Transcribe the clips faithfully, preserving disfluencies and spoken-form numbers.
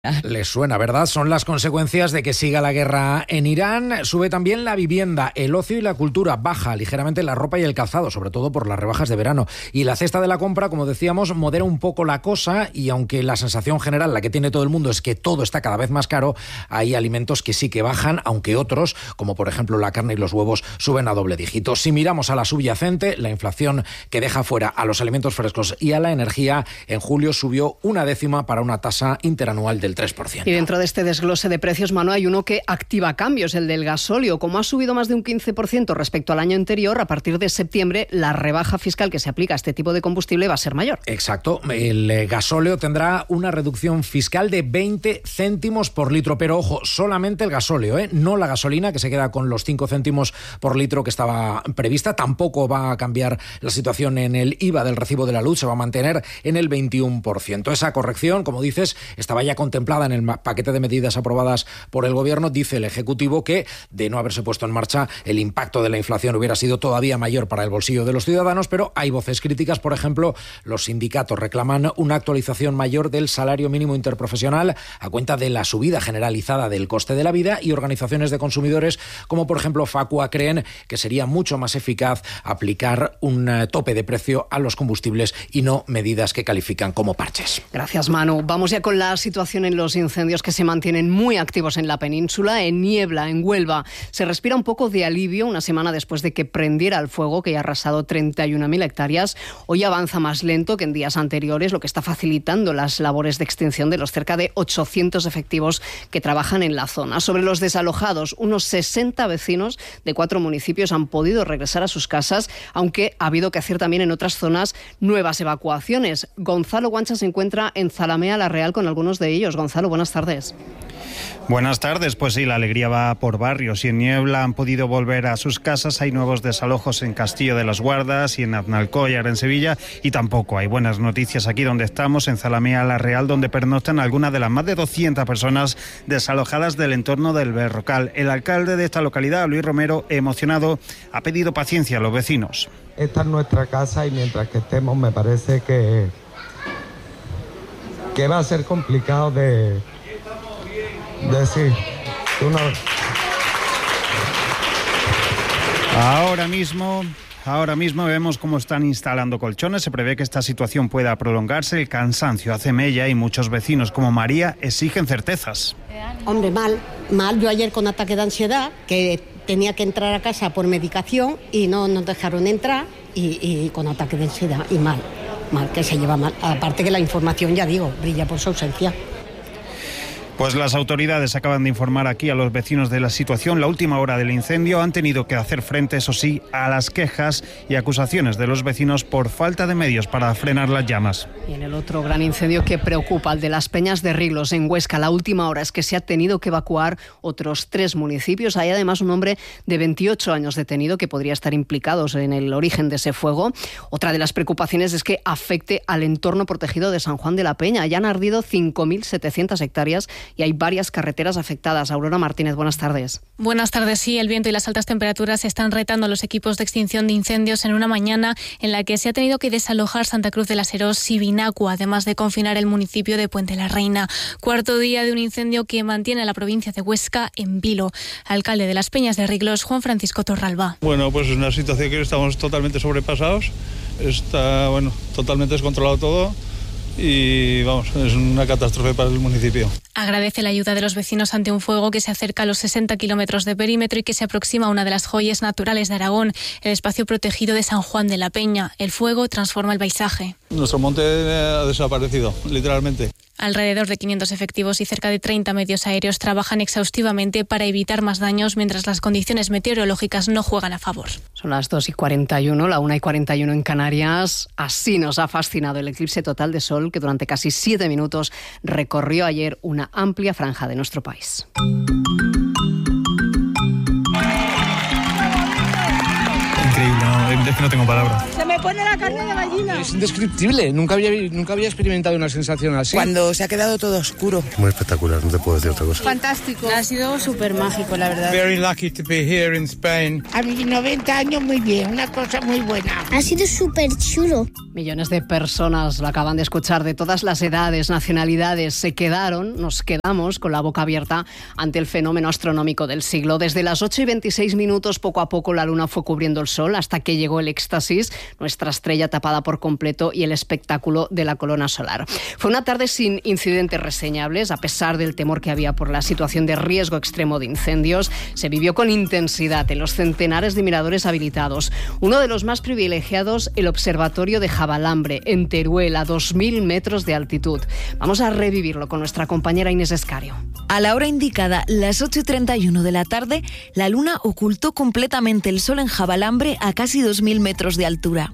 Les suena, ¿verdad? Son las consecuencias de que siga la guerra en Irán. Sube también la vivienda, el ocio y la cultura. Baja ligeramente la ropa y el calzado, sobre todo por las rebajas de verano. Y la cesta de la compra, como decíamos, modera un poco la cosa, y aunque la sensación general, la que tiene todo el mundo, es que todo está cada vez más caro, hay alimentos que sí que bajan, aunque otros, como por ejemplo la carne y los huevos, suben a doble dígito. Si miramos a la subyacente, la inflación que deja fuera a los alimentos frescos y a la energía, en julio subió una décima para una tasa interanual del tres por ciento. Y dentro de este desglose de precios, Manu, hay uno que activa cambios, el del gasóleo. Como ha subido más de un quince por ciento respecto al año anterior, a partir de septiembre la rebaja fiscal que se aplica a este tipo de combustible va a ser mayor. Exacto. El gasóleo tendrá una reducción fiscal de veinte céntimos por litro, pero ojo, solamente el gasóleo, ¿eh? No la gasolina, que se queda con los cinco céntimos por litro que estaba prevista. Tampoco va a cambiar la situación en el I V A del recibo de la luz, se va a mantener en el veintiuno por ciento. Esa corrección, como dices, estaba ya contemplada en el paquete de medidas aprobadas por el Gobierno. Dice el Ejecutivo que, de no haberse puesto en marcha, el impacto de la inflación hubiera sido todavía mayor para el bolsillo de los ciudadanos, pero hay voces críticas. Por ejemplo, los sindicatos reclaman una actualización mayor del salario mínimo interprofesional a cuenta de la subida generalizada del coste de la vida, y organizaciones de consumidores como por ejemplo Facua creen que sería mucho más eficaz aplicar un tope de precio a los combustibles y no medidas que califican como parches. Gracias, Manu. Vamos ya con la situación en los incendios que se mantienen muy activos en la península. En Niebla, en Huelva, se respira un poco de alivio una semana después de que prendiera el fuego que ya ha arrasado treinta y una mil hectáreas. Hoy avanza más lento que en días anteriores, lo que está facilitando las labores de extinción de los cerca de ochocientos efectivos que trabajan en la zona. Sobre los desalojados, unos sesenta vecinos de cuatro municipios han podido regresar a sus casas, aunque ha habido que hacer también en otras zonas nuevas evacuaciones. Gonzalo Guancha se encuentra en Zalamea la Real con algunos de ellos. Gonzalo, buenas tardes. Buenas tardes, pues sí, la alegría va por barrios, y en Niebla han podido volver a sus casas. Hay nuevos desalojos en Castillo de las Guardas y en Aznalcóllar, en Sevilla, y tampoco hay buenas noticias aquí donde estamos, en Zalamea la Real, donde pernoctan algunas de las más de doscientas personas desalojadas del entorno del Berrocal. El alcalde de esta localidad, Luis Romero, emocionado, ha pedido paciencia a los vecinos. Esta es nuestra casa, y mientras que estemos me parece que, que va a ser complicado de... decir, tú no... Ahora mismo, ahora mismo vemos cómo están instalando colchones. Se prevé que esta situación pueda prolongarse. El cansancio hace mella y muchos vecinos, como María, exigen certezas. Hombre, mal, mal. Yo ayer con ataque de ansiedad, que tenía que entrar a casa por medicación y no nos dejaron entrar, y, y con ataque de ansiedad, y mal, mal, que se lleva mal. Aparte que la información, ya digo, brilla por su ausencia. Pues las autoridades acaban de informar aquí a los vecinos de la situación. La última hora del incendio han tenido que hacer frente, eso sí, a las quejas y acusaciones de los vecinos por falta de medios para frenar las llamas. Y en el otro gran incendio que preocupa, el de las Peñas de Riglos, en Huesca, la última hora es que se ha tenido que evacuar otros tres municipios. Hay además un hombre de veintiocho años detenido que podría estar implicado en el origen de ese fuego. Otra de las preocupaciones es que afecte al entorno protegido de San Juan de la Peña. Ya han ardido cinco mil setecientas hectáreas y hay varias carreteras afectadas. Aurora Martínez, buenas tardes. Buenas tardes. Sí, el viento y las altas temperaturas están retando a los equipos de extinción de incendios en una mañana en la que se ha tenido que desalojar Santa Cruz de la Serós y Vinacua, además de confinar el municipio de Puente la Reina. Cuarto día de un incendio que mantiene a la provincia de Huesca en vilo. Alcalde de las Peñas de Riglos, Juan Francisco Torralba. Bueno, pues es una situación que estamos totalmente sobrepasados. Está, bueno, totalmente descontrolado todo. Y vamos, es una catástrofe para el municipio. Agradece la ayuda de los vecinos ante un fuego que se acerca a los sesenta kilómetros de perímetro y que se aproxima a una de las joyas naturales de Aragón, el espacio protegido de San Juan de la Peña. El fuego transforma el paisaje. Nuestro monte ha desaparecido, literalmente. Alrededor de quinientos efectivos y cerca de treinta medios aéreos trabajan exhaustivamente para evitar más daños, mientras las condiciones meteorológicas no juegan a favor. Son las dos y cuarenta y uno, la una y cuarenta y uno en Canarias. Así nos ha fascinado el eclipse total de sol que durante casi siete minutos recorrió ayer una amplia franja de nuestro país. Increíble, no, es que no tengo palabras. Se me pone la carne de gallina. Es indescriptible, nunca había, nunca había experimentado una sensación así. Cuando se ha quedado todo oscuro. Muy espectacular, no te puedo decir otra cosa. Fantástico. Ha sido súper mágico, la verdad. Very lucky to be here in Spain. A mis noventa años muy bien, una cosa muy buena. Ha sido súper chulo. Millones de personas lo acaban de escuchar, de todas las edades, nacionalidades, se quedaron, nos quedamos con la boca abierta ante el fenómeno astronómico del siglo. Desde las ocho y veintiséis minutos, poco a poco la luna fue cubriendo el sol hasta que llegó el éxtasis, nuestra estrella tapada por completo y el espectáculo de la corona solar. Fue una tarde sin incidentes reseñables, a pesar del temor que había por la situación de riesgo extremo de incendios. Se vivió con intensidad en los centenares de miradores habilitados. Uno de los más privilegiados, el observatorio de Javalambre, en Teruel, a dos mil metros de altitud. Vamos a revivirlo con nuestra compañera Inés Escario. A la hora indicada, las ocho y treinta y uno de la tarde, la luna ocultó completamente el sol en Javalambre a casi dos mil metros de altura.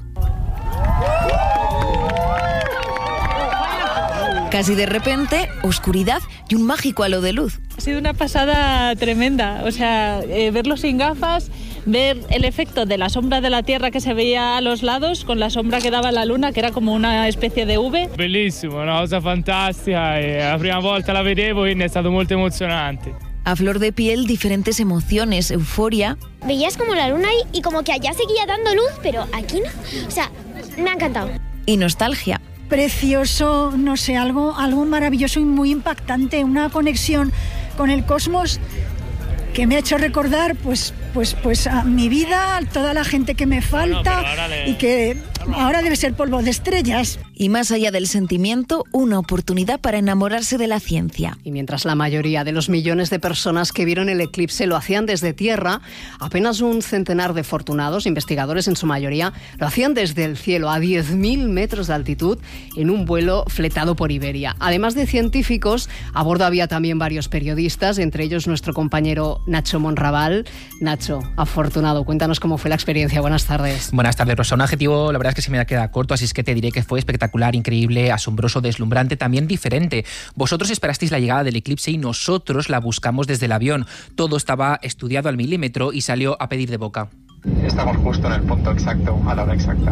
Casi de repente, oscuridad y un mágico halo de luz. Ha sido una pasada tremenda, o sea, eh, verlo sin gafas, ver el efecto de la sombra de la Tierra que se veía a los lados con la sombra que daba la luna, que era como una especie de V. Bellissimo, una cosa fantastica, e la prima volta la vedevo e è stato molto emozionante. A flor de piel, diferentes emociones, euforia. Veías como la luna y, y como que allá seguía dando luz, pero aquí no. O sea, me ha encantado. Y nostalgia. Precioso, no sé, algo, algo maravilloso y muy impactante, una conexión con el cosmos que me ha hecho recordar pues, pues, pues a mi vida, a toda la gente que me falta no, no, le... y que ahora debe ser polvo de estrellas. Y más allá del sentimiento, una oportunidad para enamorarse de la ciencia. Y mientras la mayoría de los millones de personas que vieron el eclipse lo hacían desde tierra, apenas un centenar de afortunados, investigadores en su mayoría, lo hacían desde el cielo a diez mil metros de altitud en un vuelo fletado por Iberia. Además de científicos, a bordo había también varios periodistas, entre ellos nuestro compañero Nacho Monraval. Nacho, afortunado, cuéntanos cómo fue la experiencia. Buenas tardes. Buenas tardes, Rosa. Un adjetivo, la verdad es que se me queda corto, así es que te diré que fue espectacular. Increíble, asombroso, deslumbrante, también diferente. Vosotros esperasteis la llegada del eclipse y nosotros la buscamos desde el avión. Todo estaba estudiado al milímetro y salió a pedir de boca. Estamos justo en el punto exacto, a la hora exacta.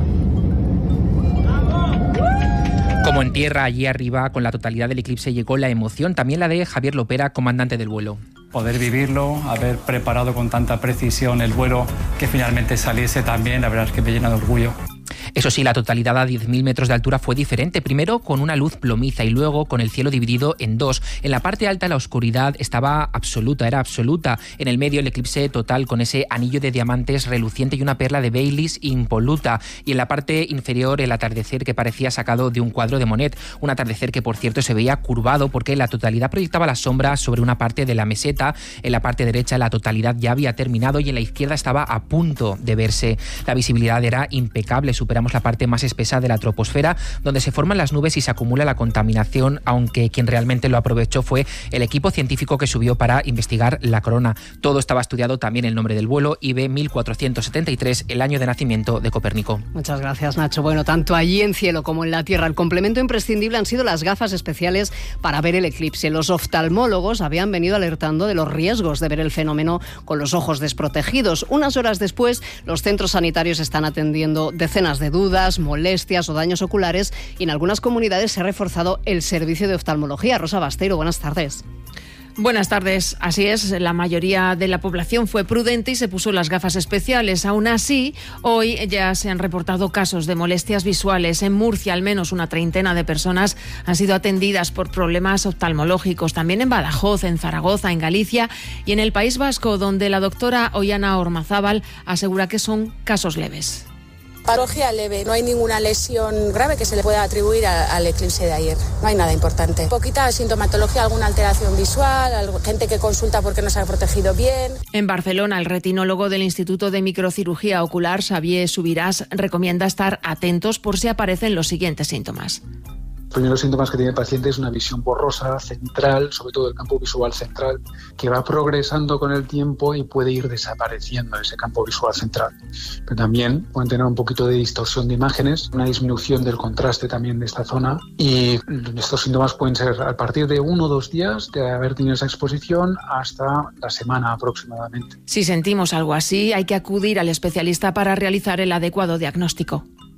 Como en tierra, allí arriba, con la totalidad del eclipse llegó la emoción, también la de Javier Lopera, comandante del vuelo. Poder vivirlo, haber preparado con tanta precisión el vuelo, que finalmente saliese también, la verdad es que me llena de orgullo. Eso sí, la totalidad a diez mil metros de altura fue diferente, primero con una luz plomiza y luego con el cielo dividido en dos. En la parte alta la oscuridad estaba absoluta, era absoluta. En el medio el eclipse total con ese anillo de diamantes reluciente y una perla de Baileys impoluta. Y en la parte inferior el atardecer que parecía sacado de un cuadro de Monet. Un atardecer que por cierto se veía curvado porque la totalidad proyectaba la sombra sobre una parte de la meseta. En la parte derecha la totalidad ya había terminado y en la izquierda estaba a punto de verse. La visibilidad era impecable, superamos la parte más espesa de la troposfera, donde se forman las nubes y se acumula la contaminación, aunque quien realmente lo aprovechó fue el equipo científico que subió para investigar la corona. Todo estaba estudiado, también el nombre del vuelo, I B mil cuatrocientos setenta y tres, el año de nacimiento de Copérnico. Muchas gracias, Nacho. Bueno, tanto allí en cielo como en la tierra, el complemento imprescindible han sido las gafas especiales para ver el eclipse. Los oftalmólogos habían venido alertando de los riesgos de ver el fenómeno con los ojos desprotegidos. Unas horas después, los centros sanitarios están atendiendo decenas de dudas, molestias o daños oculares y en algunas comunidades se ha reforzado el servicio de oftalmología. Rosa Basteiro, buenas tardes. Buenas tardes. Así es, la mayoría de la población fue prudente y se puso las gafas especiales. Aún así, hoy ya se han reportado casos de molestias visuales. En Murcia, al menos una treintena de personas han sido atendidas por problemas oftalmológicos. También en Badajoz, en Zaragoza, en Galicia y en el País Vasco, donde la doctora Ollana Ormazábal asegura que son casos leves. Patología leve, no hay ninguna lesión grave que se le pueda atribuir a, al eclipse de ayer. No hay nada importante. Poquita sintomatología, alguna alteración visual, algo, gente que consulta porque no se ha protegido bien. En Barcelona, el retinólogo del Instituto de Microcirugía Ocular, Xavier Subirás, recomienda estar atentos por si aparecen los siguientes síntomas. Los primeros síntomas que tiene el paciente es una visión borrosa, central, sobre todo el campo visual central, que va progresando con el tiempo y puede ir desapareciendo ese campo visual central. Pero también pueden tener un poquito de distorsión de imágenes, una disminución del contraste también de esta zona, y estos síntomas pueden ser a partir de uno o dos días de haber tenido esa exposición hasta la semana aproximadamente. Si sentimos algo así, hay que acudir al especialista para realizar el adecuado diagnóstico.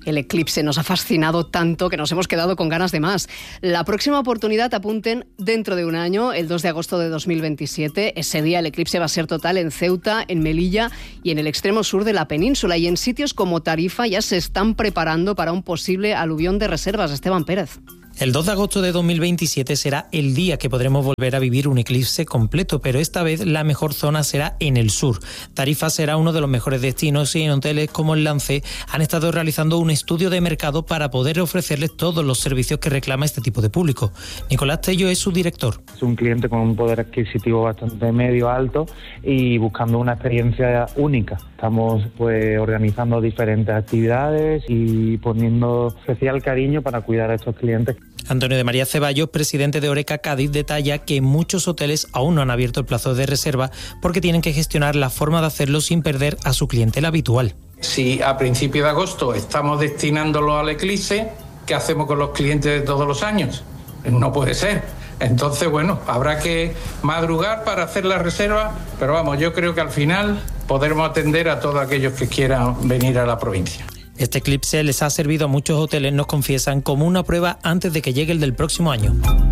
El eclipse nos ha fascinado tanto que nos hemos quedado con ganas de más. La próxima oportunidad, apunten, dentro de un año, el dos de agosto de dos mil veintisiete. Ese día el eclipse va a ser total en Ceuta, en Melilla y en el extremo sur de la península. Y en sitios como Tarifa ya se están preparando para un posible aluvión de reservas. Esteban Pérez. El dos de agosto de dos mil veintisiete será el día que podremos volver a vivir un eclipse completo, pero esta vez la mejor zona será en el sur. Tarifa será uno de los mejores destinos y en hoteles como el Lance han estado realizando un estudio de mercado para poder ofrecerles todos los servicios que reclama este tipo de público. Nicolás Tello es su director. Es un cliente con un poder adquisitivo bastante medio alto y buscando una experiencia única. Estamos pues organizando diferentes actividades y poniendo especial cariño para cuidar a estos clientes. Antonio de María Ceballos, presidente de Oreca Cádiz, detalla que muchos hoteles aún no han abierto el plazo de reserva porque tienen que gestionar la forma de hacerlo sin perder a su clientela habitual. Si a principios de agosto estamos destinándolo al eclipse, ¿qué hacemos con los clientes de todos los años? No puede ser. Entonces, bueno, habrá que madrugar para hacer la reserva, pero vamos, yo creo que al final podremos atender a todos aquellos que quieran venir a la provincia. Este eclipse les ha servido a muchos hoteles, nos confiesan, como una prueba antes de que llegue el del próximo año.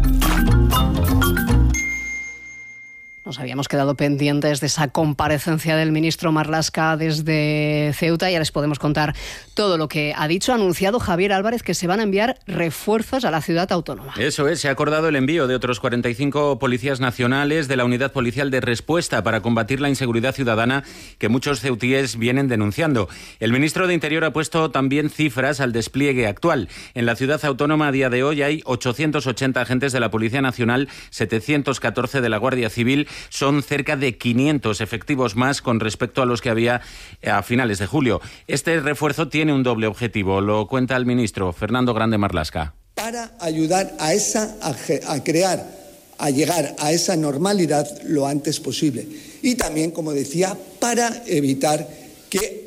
Nos habíamos quedado pendientes de esa comparecencia del ministro Marlaska desde Ceuta. Ya les podemos contar todo lo que ha dicho. Ha anunciado Javier Álvarez que se van a enviar refuerzos a la ciudad autónoma. Eso es, se ha acordado el envío de otros cuarenta y cinco policías nacionales de la Unidad Policial de Respuesta para combatir la inseguridad ciudadana que muchos ceutíes vienen denunciando. El ministro de Interior ha puesto también cifras al despliegue actual. En la ciudad autónoma a día de hoy hay ochocientos ochenta agentes de la Policía Nacional, setecientos catorce de la Guardia Civil. Son cerca de quinientos efectivos más con respecto a los que había a finales de julio. Este refuerzo tiene un doble objetivo, lo cuenta el ministro Fernando Grande Marlaska. Para ayudar a, esa, a, a crear, a llegar a esa normalidad lo antes posible. Y también, como decía, para evitar que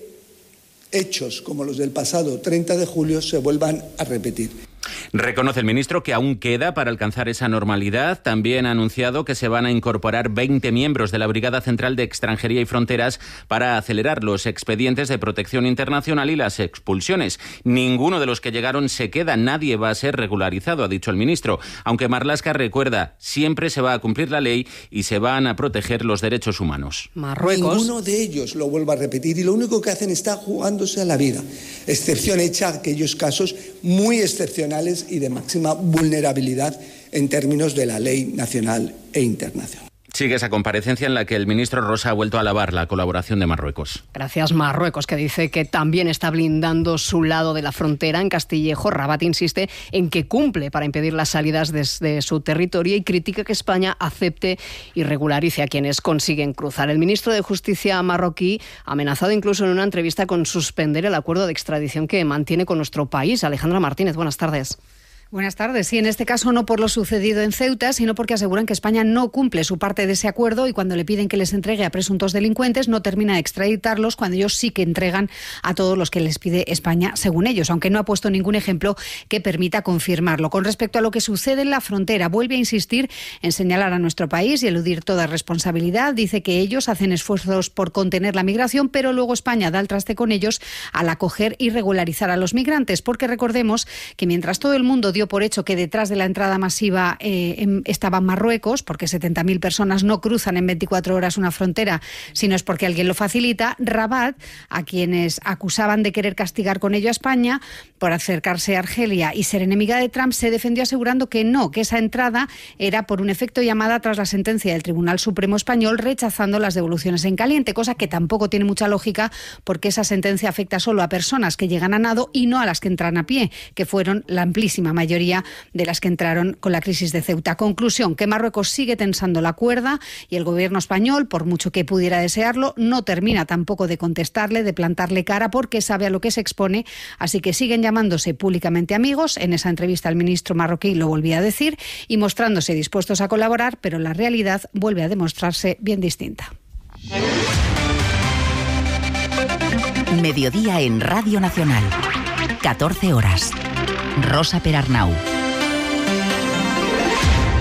hechos como los del pasado treinta de julio se vuelvan a repetir. Reconoce el ministro que aún queda para alcanzar esa normalidad. También ha anunciado que se van a incorporar veinte miembros de la Brigada Central de Extranjería y Fronteras para acelerar los expedientes de protección internacional y las expulsiones. Ninguno de los que llegaron se queda, nadie va a ser regularizado, ha dicho el ministro. Aunque Marlaska recuerda, siempre se va a cumplir la ley y se van a proteger los derechos humanos. Marruecos. Ninguno de ellos, lo vuelvo a repetir, y lo único que hacen está jugándose a la vida. Excepción hecha a aquellos casos muy excepcionales y de máxima vulnerabilidad en términos de la ley nacional e internacional. Sigue esa comparecencia en la que el ministro Rosa ha vuelto a alabar la colaboración de Marruecos. Gracias, Marruecos, que dice que también está blindando su lado de la frontera. En Castillejo, Rabat insiste en que cumple para impedir las salidas desde su territorio y critica que España acepte y regularice a quienes consiguen cruzar. El ministro de Justicia marroquí ha amenazado incluso en una entrevista con suspender el acuerdo de extradición que mantiene con nuestro país. Alejandra Martínez, buenas tardes. Buenas tardes. Sí, en este caso no por lo sucedido en Ceuta, sino porque aseguran que España no cumple su parte de ese acuerdo y cuando le piden que les entregue a presuntos delincuentes no termina de extraditarlos cuando ellos sí que entregan a todos los que les pide España, según ellos, aunque no ha puesto ningún ejemplo que permita confirmarlo. Con respecto a lo que sucede en la frontera, vuelve a insistir en señalar a nuestro país y eludir toda responsabilidad. Dice que ellos hacen esfuerzos por contener la migración, pero luego España da el traste con ellos al acoger y regularizar a los migrantes, porque recordemos que mientras todo el mundo dio por hecho que detrás de la entrada masiva eh, estaba Marruecos, porque setenta mil personas no cruzan en veinticuatro horas una frontera, sino es porque alguien lo facilita. Rabat, a quienes acusaban de querer castigar con ello a España por acercarse a Argelia y ser enemiga de Trump, se defendió asegurando que no, que esa entrada era por un efecto llamada tras la sentencia del Tribunal Supremo Español rechazando las devoluciones en caliente, cosa que tampoco tiene mucha lógica porque esa sentencia afecta solo a personas que llegan a nado y no a las que entran a pie, que fueron la amplísima mayoría de las que entraron con la crisis de Ceuta. Conclusión, que Marruecos sigue tensando la cuerda y el gobierno español, por mucho que pudiera desearlo, no termina tampoco de contestarle, de plantarle cara, porque sabe a lo que se expone, así que siguen llamándose públicamente amigos. En esa entrevista el ministro marroquí lo volvía a decir y mostrándose dispuestos a colaborar, pero la realidad vuelve a demostrarse bien distinta. Mediodía en Radio Nacional. catorce horas. Rosa Perarnau.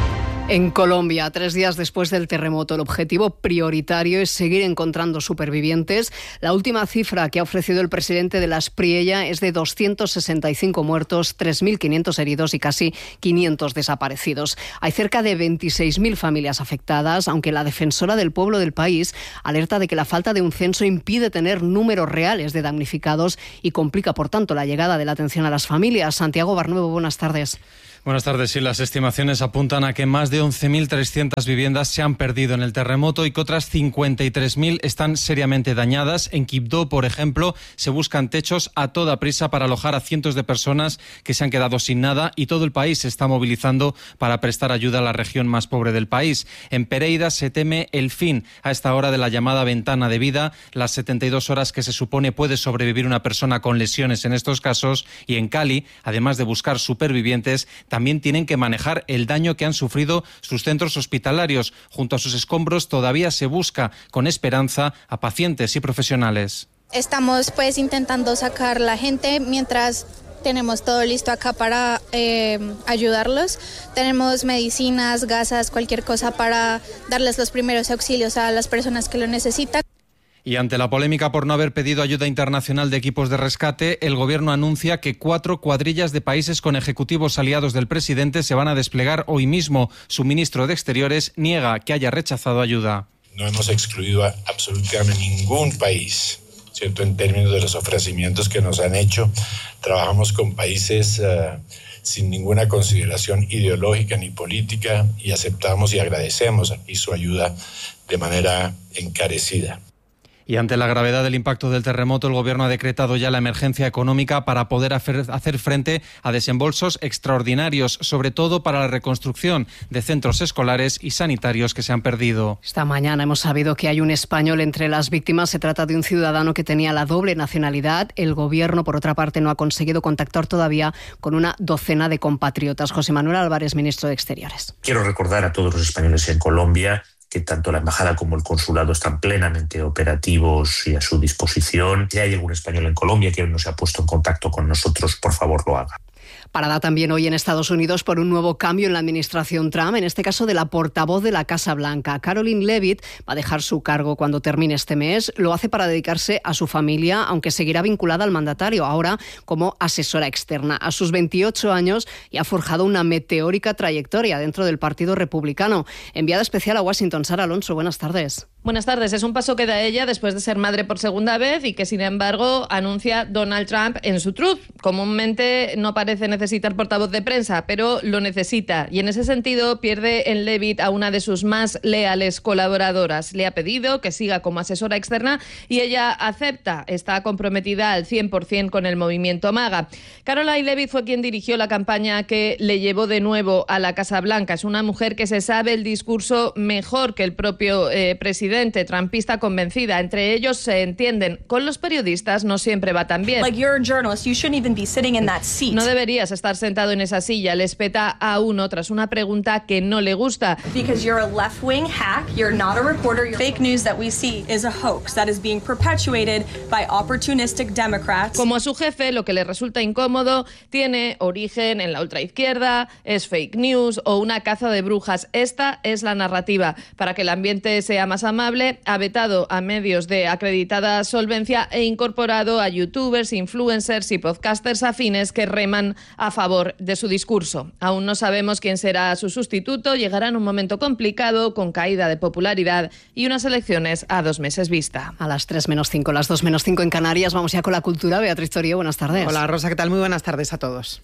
En Colombia, tres días después del terremoto, el objetivo prioritario es seguir encontrando supervivientes. La última cifra que ha ofrecido el presidente de la Espriella es de doscientos sesenta y cinco muertos, tres mil quinientos heridos y casi quinientos desaparecidos. Hay cerca de veintiséis mil familias afectadas, aunque la defensora del pueblo del país alerta de que la falta de un censo impide tener números reales de damnificados y complica, por tanto, la llegada de la atención a las familias. Santiago Barnuevo, buenas tardes. Buenas tardes. Sí, las estimaciones apuntan a que más de once mil trescientas viviendas se han perdido en el terremoto y que otras cincuenta y tres mil están seriamente dañadas. En Quibdó, por ejemplo, se buscan techos a toda prisa para alojar a cientos de personas que se han quedado sin nada y todo el país se está movilizando para prestar ayuda a la región más pobre del país. En Pereira se teme el fin a esta hora de la llamada ventana de vida, las setenta y dos horas que se supone puede sobrevivir una persona con lesiones en estos casos. Y en Cali, además de buscar supervivientes, también tienen que manejar el daño que han sufrido sus centros hospitalarios. Junto a sus escombros todavía se busca con esperanza a pacientes y profesionales. Estamos pues intentando sacar la gente mientras tenemos todo listo acá para eh, ayudarlos. Tenemos medicinas, gasas, cualquier cosa para darles los primeros auxilios a las personas que lo necesitan. Y ante la polémica por no haber pedido ayuda internacional de equipos de rescate, el Gobierno anuncia que cuatro cuadrillas de países con ejecutivos aliados del presidente se van a desplegar hoy mismo. Su ministro de Exteriores niega que haya rechazado ayuda. No hemos excluido a absolutamente ningún país, ¿cierto?, en términos de los ofrecimientos que nos han hecho. Trabajamos con países uh, sin ninguna consideración ideológica ni política y aceptamos y agradecemos aquí su ayuda de manera encarecida. Y ante la gravedad del impacto del terremoto, el Gobierno ha decretado ya la emergencia económica para poder hacer frente a desembolsos extraordinarios, sobre todo para la reconstrucción de centros escolares y sanitarios que se han perdido. Esta mañana hemos sabido que hay un español entre las víctimas. Se trata de un ciudadano que tenía la doble nacionalidad. El Gobierno, por otra parte, no ha conseguido contactar todavía con una docena de compatriotas. José Manuel Álvarez, ministro de Exteriores. Quiero recordar a todos los españoles en Colombia que tanto la embajada como el consulado están plenamente operativos y a su disposición. Si hay algún español en Colombia que no se ha puesto en contacto con nosotros, por favor lo haga. Parada también hoy en Estados Unidos por un nuevo cambio en la administración Trump, en este caso de la portavoz de la Casa Blanca. Caroline Leavitt va a dejar su cargo cuando termine este mes. Lo hace para dedicarse a su familia, aunque seguirá vinculada al mandatario, ahora como asesora externa. A sus veintiocho años y ha forjado una meteórica trayectoria dentro del Partido Republicano. Enviada especial a Washington, Sara Alonso, buenas tardes. Buenas tardes. Es un paso que da ella después de ser madre por segunda vez y que, sin embargo, anuncia Donald Trump en su Truth. Comúnmente no parece necesitar portavoz de prensa, pero lo necesita. Y en ese sentido pierde en Leavitt a una de sus más leales colaboradoras. Le ha pedido que siga como asesora externa y ella acepta. Está comprometida al cien por ciento con el movimiento MAGA. Caroline Leavitt fue quien dirigió la campaña que le llevó de nuevo a la Casa Blanca. Es una mujer que se sabe el discurso mejor que el propio eh, presidente. Trumpista convencida. Entre ellos se entienden. Con los periodistas no siempre va tan bien. Like you're a journalist, you shouldn't even be sitting in that seat. No deberías estar sentado en esa silla. Le espeta a uno tras una pregunta que no le gusta. Because you're a left-wing hack, you're not a reporter. You're... Fake news that we see is a hoax that is being perpetuated by opportunistic Democrats. Como a su jefe, lo que le resulta incómodo tiene origen en la ultraizquierda, es fake news o una caza de brujas. Esta es la narrativa. Para que el ambiente sea más amable, ha vetado a medios de acreditada solvencia e incorporado a youtubers, influencers y podcasters afines que reman a favor de su discurso. Aún no sabemos quién será su sustituto. Llegará en un momento complicado, con caída de popularidad y unas elecciones a dos meses vista. A las tres menos cinco, las dos menos cinco en Canarias. Vamos ya con la cultura. Beatriz Torío, buenas tardes. Hola Rosa, ¿qué tal? Muy buenas tardes a todos.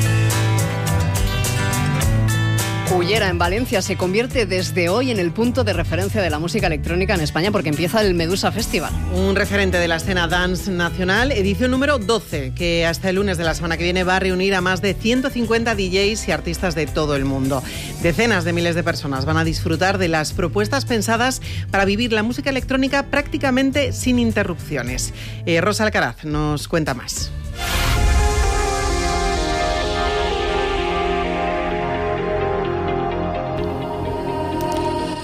Cullera, en Valencia, se convierte desde hoy en el punto de referencia de la música electrónica en España porque empieza el Medusa Festival. Un referente de la escena dance nacional, edición número doce, que hasta el lunes de la semana que viene va a reunir a más de ciento cincuenta D Js y artistas de todo el mundo. Decenas de miles de personas van a disfrutar de las propuestas pensadas para vivir la música electrónica prácticamente sin interrupciones. Eh, Rosa Alcaraz nos cuenta más.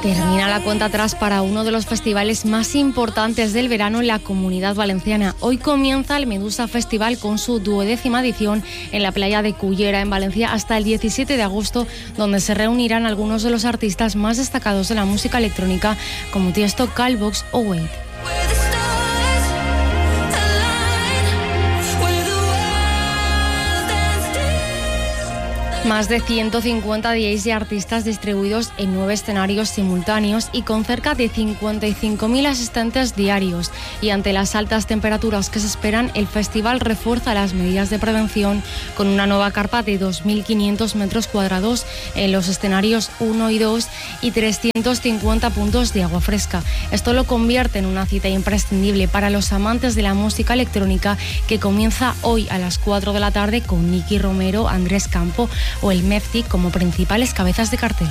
Termina la cuenta atrás para uno de los festivales más importantes del verano en la Comunidad Valenciana. Hoy comienza el Medusa Festival con su duodécima edición en la playa de Cullera, en Valencia, hasta el diecisiete de agosto, donde se reunirán algunos de los artistas más destacados de la música electrónica, como Tiesto, Calvox o Wade. Más de ciento cincuenta D Js y artistas distribuidos en nueve escenarios simultáneos y con cerca de cincuenta y cinco mil asistentes diarios. Y ante las altas temperaturas que se esperan, el festival refuerza las medidas de prevención con una nueva carpa de dos mil quinientos metros cuadrados en los escenarios uno y dos y trescientos cincuenta puntos de agua fresca. Esto lo convierte en una cita imprescindible para los amantes de la música electrónica, que comienza hoy a las cuatro de la tarde con Nicky Romero, Andrés Campo o el Mefti como principales cabezas de cartel.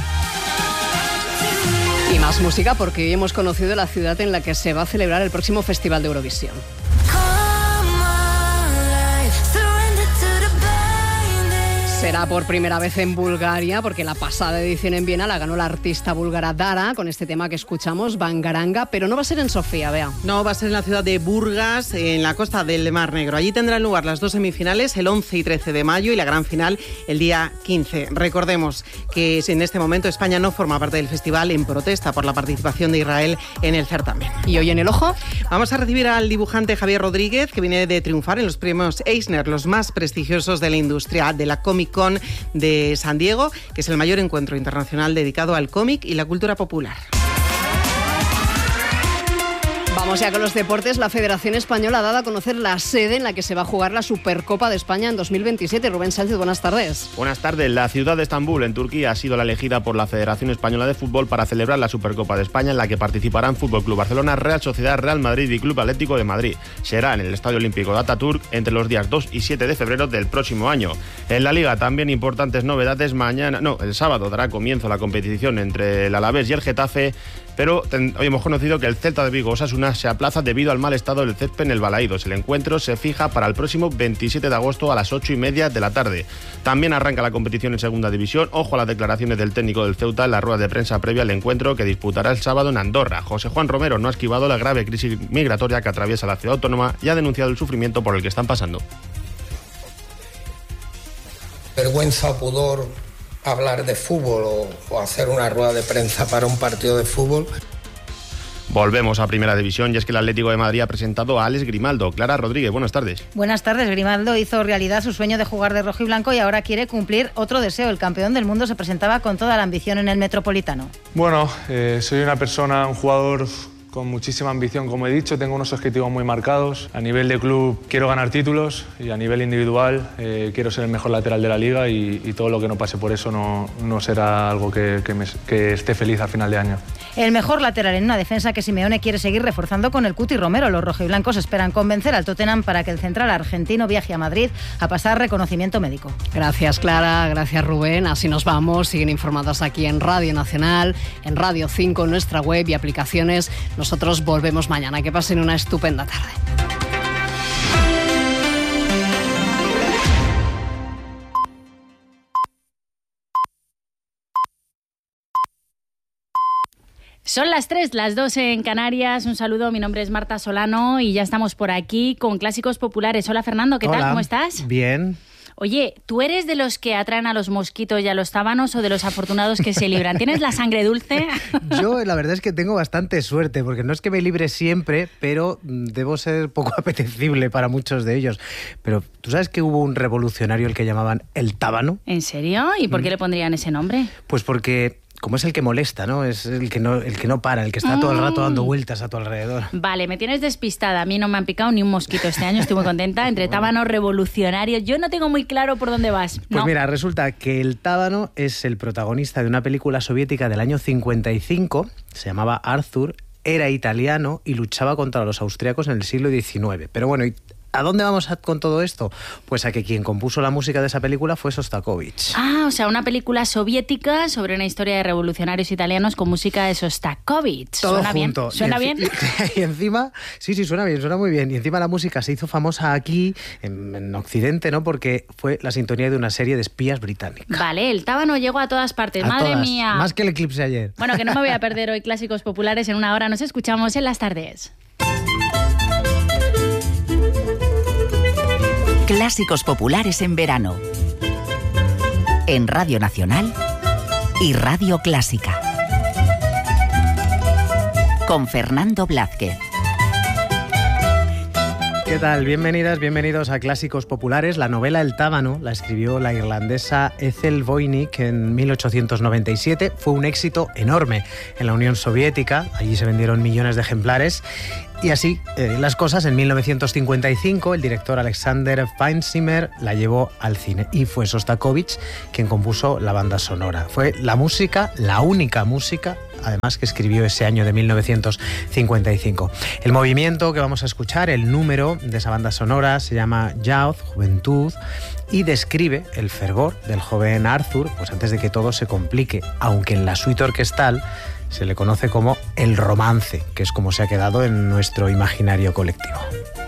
Y más música, porque hoy hemos conocido la ciudad en la que se va a celebrar el próximo Festival de Eurovisión. Será por primera vez en Bulgaria, porque la pasada edición en Viena la ganó la artista búlgara Dara con este tema que escuchamos, Bangaranga, pero no va a ser en Sofía, Bea. No, va a ser en la ciudad de Burgas, en la costa del Mar Negro. Allí tendrán lugar las dos semifinales, el once y trece de mayo, y la gran final el día quince. Recordemos que en este momento España no forma parte del festival en protesta por la participación de Israel en el certamen. ¿Y hoy en el ojo? Vamos a recibir al dibujante Javier Rodríguez, que viene de triunfar en los premios Eisner, los más prestigiosos de la industria de la Comic Con de San Diego, que es el mayor encuentro internacional dedicado al cómic y la cultura popular. Vamos ya con los deportes. La Federación Española ha dado a conocer la sede en la que se va a jugar la Supercopa de España en dos mil veintisiete. Rubén Sánchez, buenas tardes. Buenas tardes. La ciudad de Estambul, en Turquía, ha sido la elegida por la Federación Española de Fútbol para celebrar la Supercopa de España, en la que participarán Fútbol Club Barcelona, Real Sociedad, Real Madrid y Club Atlético de Madrid. Será en el Estadio Olímpico de Ataturk entre los días dos y siete de febrero del próximo año. En la Liga, también importantes novedades. Mañana, no, el sábado dará comienzo la competición entre el Alavés y el Getafe, pero ten, hoy hemos conocido que el Celta de Vigo Osasuna se aplaza debido al mal estado del césped en el Balaídos. El encuentro se fija para el próximo veintisiete de agosto a las ocho y media de la tarde. También arranca la competición en segunda división. Ojo a las declaraciones del técnico del Ceuta en la rueda de prensa previa al encuentro que disputará el sábado en Andorra. José Juan Romero no ha esquivado la grave crisis migratoria que atraviesa la ciudad autónoma y ha denunciado el sufrimiento por el que están pasando. Vergüenza o pudor hablar de fútbol o, o hacer una rueda de prensa para un partido de fútbol. Volvemos a Primera División, y es que el Atlético de Madrid ha presentado a Alex Grimaldo. Clara Rodríguez, buenas tardes. Buenas tardes. Grimaldo hizo realidad su sueño de jugar de rojo y blanco y ahora quiere cumplir otro deseo. El campeón del mundo se presentaba con toda la ambición en el Metropolitano. Bueno, eh, soy una persona, un jugador con muchísima ambición, como he dicho. Tengo unos objetivos muy marcados. A nivel de club quiero ganar títulos y a nivel individual eh, quiero ser el mejor lateral de la liga y, y todo lo que no pase por eso no, no será algo que, que, me, que esté feliz al final de año. El mejor lateral en una defensa que Simeone quiere seguir reforzando con el Cuti Romero. Los rojiblancos esperan convencer al Tottenham para que el central argentino viaje a Madrid a pasar reconocimiento médico. Gracias, Clara. Gracias, Rubén. Así nos vamos. Siguen informados aquí en Radio Nacional, en Radio cinco, en nuestra web y aplicaciones. Nosotros volvemos mañana. Que pasen una estupenda tarde. Son las tres, las dos en Canarias. Un saludo, mi nombre es Marta Solano y ya estamos por aquí con Clásicos Populares. Hola, Fernando, ¿qué Hola. tal? ¿Cómo estás? Bien. Oye, ¿tú eres de los que atraen a los mosquitos y a los tábanos o de los afortunados que se libran? ¿Tienes la sangre dulce? Yo la verdad es que tengo bastante suerte, porque no es que me libre siempre, pero debo ser poco apetecible para muchos de ellos. Pero ¿tú sabes que hubo un revolucionario el que llamaban el tábano? ¿En serio? ¿Y por qué le pondrían ese nombre? Pues porque, como es el que molesta, ¿no? Es el que no, el que no para, el que está mm. todo el rato dando vueltas a tu alrededor. Vale, me tienes despistada. A mí no me han picado ni un mosquito este año, estoy muy contenta. Entre tábanos, revolucionarios, yo no tengo muy claro por dónde vas. Pues no. mira, resulta que el tábano es el protagonista de una película soviética del año cincuenta y cinco, se llamaba Arthur, era italiano y luchaba contra los austríacos en el siglo diecinueve. Pero bueno, ¿A dónde vamos a, con todo esto? Pues a que quien compuso la música de esa película fue Sostakovich. Ah, o sea, una película soviética sobre una historia de revolucionarios italianos con música de Sostakovich. Todo ¿Suena junto. bien? ¿Suena y bien? Y, y encima, sí, sí, suena bien, suena muy bien. Y encima la música se hizo famosa aquí, en, en Occidente, ¿no? Porque fue la sintonía de una serie de espías británicas. Vale, el tábano llegó a todas partes. A Madre todas, mía. Más que el eclipse ayer. Bueno, que no me voy a perder hoy Clásicos Populares en una hora. Nos escuchamos en las tardes. Clásicos populares en verano. En Radio Nacional y Radio Clásica. Con Fernando Blázquez. ¿Qué tal? Bienvenidas, bienvenidos a Clásicos Populares. La novela El tábano la escribió la irlandesa Ethel Voynich en mil ochocientos noventa y siete. Fue un éxito enorme en la Unión Soviética. Allí se vendieron millones de ejemplares. Y así eh, las cosas, en mil novecientos cincuenta y cinco el director Alexander Feinzimmer la llevó al cine y fue Sostakovich quien compuso la banda sonora. Fue la música, la única música, además, que escribió ese año de mil novecientos cincuenta y cinco. El movimiento que vamos a escuchar, el número de esa banda sonora, se llama Youth, Juventud, y describe el fervor del joven Arthur, pues antes de que todo se complique, aunque en la suite orquestal se le conoce como el romance, que es como se ha quedado en nuestro imaginario colectivo.